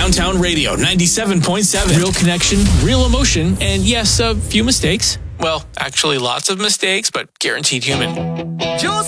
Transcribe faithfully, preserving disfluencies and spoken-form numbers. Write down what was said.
Downtown Radio, ninety-seven point seven. Real connection, real emotion, and yes, a few mistakes. Well, actually lots of mistakes, but guaranteed human. Yo